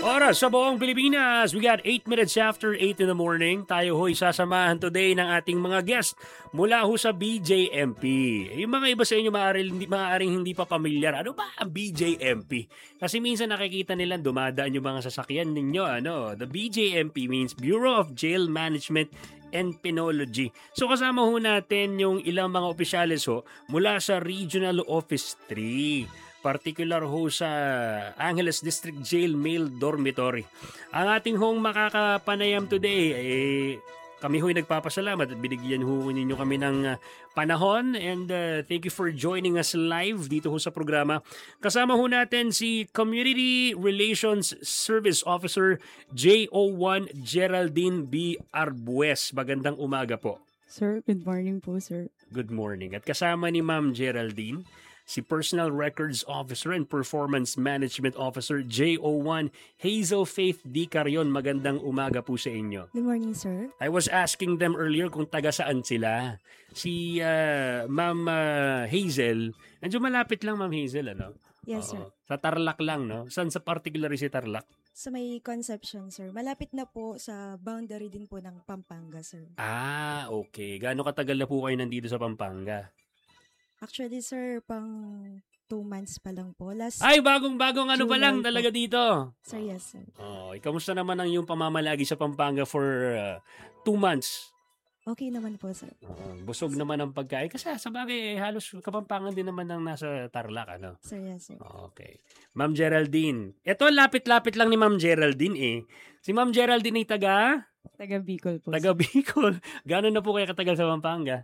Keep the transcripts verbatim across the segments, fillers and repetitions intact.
Oras sa buong Pilipinas. We got eight minutes after eight in the morning. Tayo ho'y sasamahan today ng ating mga guest mula ho sa B J M P. Yung mga iba sa inyo maaaring hindi, maaaring hindi pa pamilyar. Ano ba ang B J M P? Kasi minsan nakikita nila dumadaan yung mga sasakyan ninyo. Ano? The B J M P means Bureau of Jail Management and Penology. So kasama ho natin yung ilang mga opisyalis ho mula sa Regional Office three. Particular ho sa Angeles District Jail Male Dormitory. Ang ating hong makakapanayam today, eh, kami ho'y nagpapasalamat at binigyan ho ninyo kami ng uh, panahon and uh, thank you for joining us live dito ho sa programa. Kasama ho natin si Community Relations Service Officer J O one Geraldine B. Arbues. Magandang umaga po. Sir, good morning po, sir. Good morning. At kasama ni Ma'am Geraldine, si Personal Records Officer and Performance Management Officer J O one Hazel Faith D. Carion. Magandang umaga po sa inyo. Good morning, sir. I was asking them earlier kung taga saan sila. Si uh, Ma'am uh, Hazel, medyo malapit lang Ma'am Hazel, ano? Yes, Oo. sir. Sa Tarlac lang, no? Saan sa particular si Tarlac? Sa may Conception, sir. Malapit na po sa boundary din po ng Pampanga, sir. Ah, okay. Gaano katagal na po kayo nandito sa Pampanga? Actually, sir, pang two months pa lang po. Last, Ay, bagong-bagong ano pa July lang po. talaga dito. sir, yes, sir. Oh, kamusta naman ang iyong pamamalagi sa Pampanga for uh, two months? Okay naman po, sir. Uh, busog naman ang pagkain. Kasi sa bagay, eh, halos Kapampangan din naman ang nasa Tarlac, ano? Sir, yes, sir. Okay. Ma'am Geraldine. Ito, lapit-lapit lang ni Ma'am Geraldine eh. Si Ma'am Geraldine ay taga? Taga Bicol po. Taga Bicol. Gano'n na po kayo katagal sa Pampanga?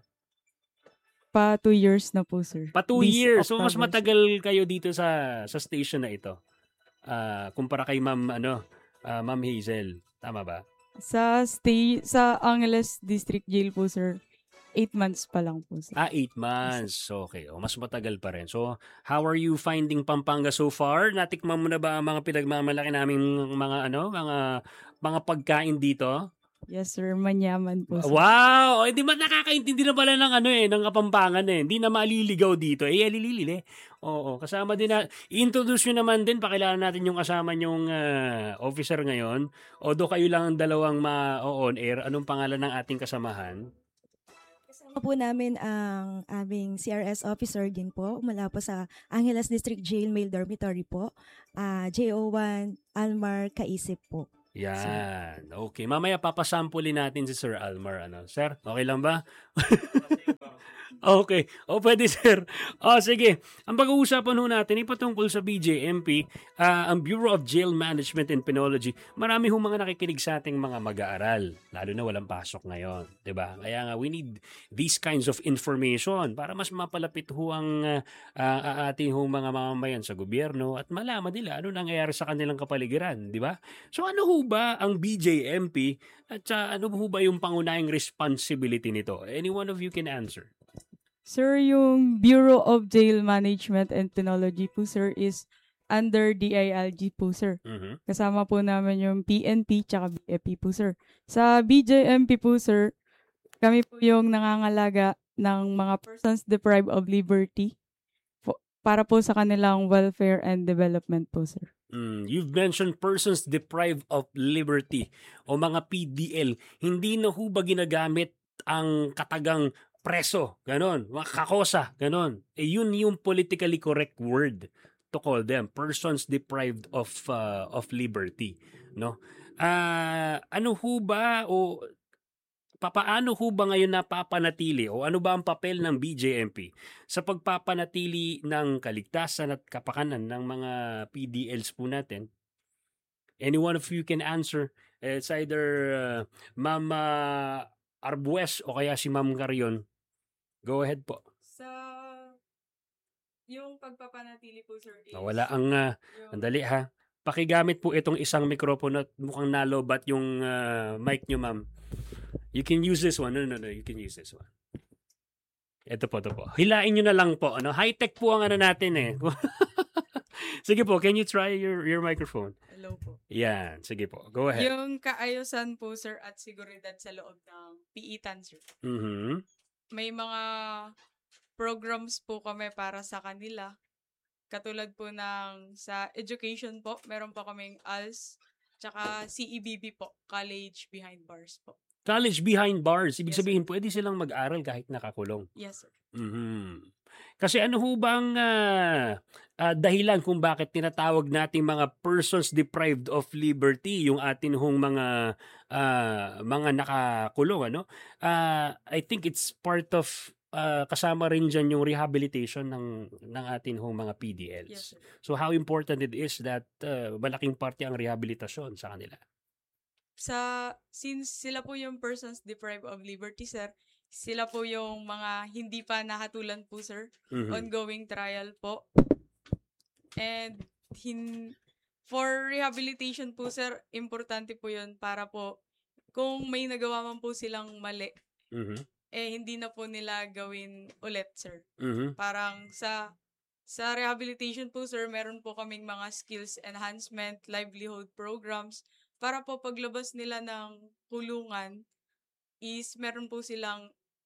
Pa two years na po, sir. Pa two This years. So, mas October, matagal kayo dito sa sa station na ito. Ah, kumpara kay Ma'am, ano, ah, Ma'am Hazel. Tama ba? Sa stay sa Angeles District Jail po, sir. Eight months pa lang po, sir. Ah, eight months. Okay. O, mas matagal pa rin. So, how are you finding Pampanga so far? Natikman mo na ba ang mga pinagmamalaki naming mga, ano, mga, mga pagkain dito? Yes, sir. Manyaman po, sir. Wow! Hindi ba nakakaintindi na pala ng ano eh, ng Kapampangan eh. Hindi na maliligaw dito. Eh, alilili eh. Oo, kasama din na, i-introduce nyo naman din, pakilala natin yung kasama nyong uh, officer ngayon. Although kayo lang ang dalawang ma-on air, anong pangalan ng ating kasamahan? Kasama po namin ang aming C R S officer din po, mula po sa Angeles District Jail Male Dormitory po, uh, J O one Almar Kaisip po. Yan. Okay. Mamaya papasampulin natin si Sir Almar. Ano? Sir, okay lang ba? Okay. O, pwede, sir. O, sige. Ang pag-uusapan ho natin ay patungkol sa B J M P, uh, ang Bureau of Jail Management and Penology. Marami ho mga nakikinig sa ating mga mag-aaral, lalo na walang pasok ngayon. Diba? Kaya nga, we need these kinds of information para mas mapalapit ho ang uh, uh, ating ho mga mamamayan sa gobyerno at malaman nila ano nangyayari sa kanilang kapaligiran. Diba? So, ano ho ba ang B J M P at uh, ano ho ba yung pangunahing responsibility nito? Any one of you can answer. Sir, yung Bureau of Jail Management and Penology po, sir, is under D I L G po, sir. Mhm. Kasama po namin yung P N P tsaka B F P po, sir. Sa B J M P po, sir, kami po yung nangangalaga ng mga persons deprived of liberty po, para po sa kanilang welfare and development po, sir. Mm, you've mentioned persons deprived of liberty o mga P D L. Hindi na ho ba ginagamit ang katagang preso, ganon, mga kakosa, ganon. Eh, yun yung politically correct word to call them, persons deprived of uh, of liberty, no? Ah, ano ho ba o papaano ho ba ngayon napapanatili o ano ba ang papel ng B J M P sa pagpapanatili ng kaligtasan at kapakanan ng mga P D Ls po natin? Any one of you can answer. It's either uh, Ma'am uh, Arbues o kaya si Ma'am Carion. Go ahead po. Sa yung pagpapanatili po, sir, is Wala ang uh, yung, andali ha. Pakigamit po itong isang mikropono at mukhang nalobat yung uh, mic nyo, ma'am. You can use this one. No, no, no. You can use this one. Ito po, ito po. Hilain nyo na lang po. Ano? High-tech po ang ano natin eh. Sige po, can you try your your microphone? hello po. Yan, sige po. Go ahead. Yung kaayusan po, sir, at seguridad sa loob ng P I T A N, sir. Mhm. May mga programs po kami para sa kanila. Katulad po ng sa education po, meron po kaming A L S Tsaka C E B B po, College Behind Bars po. College behind bars. Ibig Yes, sabihin, pwede silang mag-aral kahit nakakulong. Yes, sir. Mhm. Kasi ano ho bang ah, ah, dahilan kung bakit tinatawag nating mga persons deprived of liberty yung atin hong mga ah, mga nakakulong, ano? Ah, I think it's part of ah, kasama rin dyan yung rehabilitation ng ng atin hong mga P D Ls. Yes, sir. So how important it is that ah, malaking parte ang rehabilitasyon sa kanila. Sa, since sila po yung persons deprived of liberty, sir, sila po yung mga hindi pa nakatulan po, sir. Mhm. Ongoing trial po. And hin, for rehabilitation po, sir, importante po yun para po kung may nagawa man po silang mali, Mhm. eh hindi na po nila gawin ulit, sir. Mhm. Parang sa sa rehabilitation po, sir, meron po kaming mga skills enhancement, livelihood programs para po paglabas nila ng kulungan is meron po silang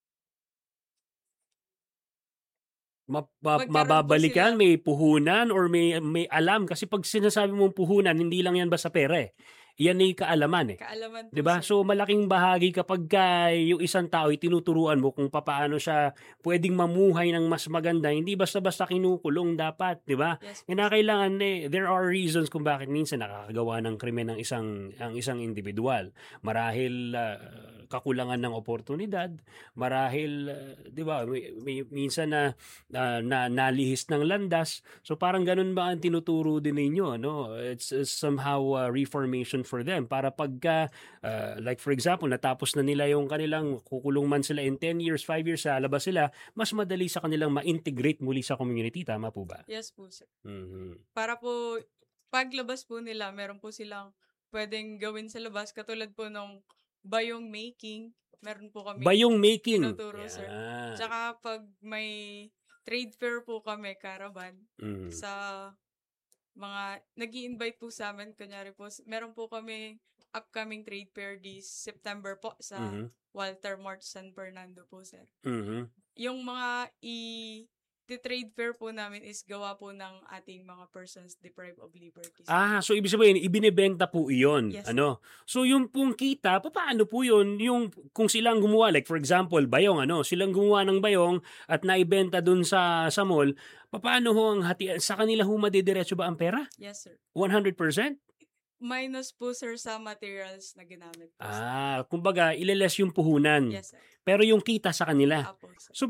Ma- ma- magkaroon po mababalikan, sila. may puhunan or may may alam kasi pag sinasabi mong puhunan, hindi lang yan basta pera eh. Yan ay kaalaman eh. Kaalaman po, 'Di ba? sir. So malaking bahagi kapag ka yung isang tao ay tinuturuan mo kung paano siya pwedeng mamuhay ng mas maganda, hindi basta-basta kinukulong dapat, 'di ba? Yes, po, sir. Kinakailangan eh, there are reasons kung bakit minsan nakakagawa ng krimen ng isang ang isang individual. Marahil ah, kakulangan ng oportunidad, marahil ah, 'di ba, may, may- minsan na, na na nalihis ng landas. So parang ganun ba ang tinuturo din ninyo, ano? It's uh, somehow uh, reformation for them para pagka uh, like for example, natapos na nila yung kanilang kukulong man sila in ten years, five years, sa labas sila, mas madali sa kanilang ma-integrate muli sa community, tama po ba? Yes po, sir. Mhm. Para po paglabas po nila, meron po silang pwedeng gawin sa labas katulad po nung bayong making, meron po kami Bayong making. tinuturo, sir. Yan. Tsaka pag may trade fair po kami, caravan, Mhm. sa mga nag invite po sa amin, kunyari po, s- meron po kami upcoming trade fair this September po sa Mhm. Walter Mart San Fernando po, sir. Mhm. Yung mga i trade fair po namin is gawa po ng ating mga persons deprived of liberty, sir. Ah, so ibig sabihin, ibinebenta po iyon. Yes, Ano? So yung pong kita, paano po yun? Yung kung silang gumawa, like for example, bayong, ano, silang gumawa ng bayong at naibenta dun sa sa mall, paano ho ang hati sa kanila ho madidiretso ba ang pera? Yes, sir. one hundred percent? Minus po, sir, sa materials na ginamit po, sir. Ah, kumbaga, ileles yung puhunan. Yes, sir. Pero yung kita sa kanila. Apo, sir. So